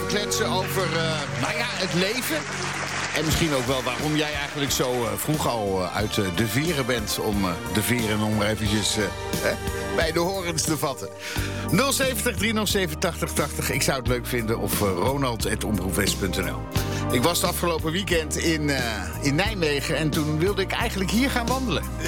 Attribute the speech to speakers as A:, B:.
A: kletsen over het leven. En misschien ook wel waarom jij eigenlijk zo vroeg al uit de veren bent... om de veren nog maar eventjes bij de horens te vatten. 070 307 8080. Ik zou het leuk vinden of ronald@omroepwest.nl. Ik was het afgelopen weekend in Nijmegen en toen wilde ik eigenlijk hier gaan wandelen.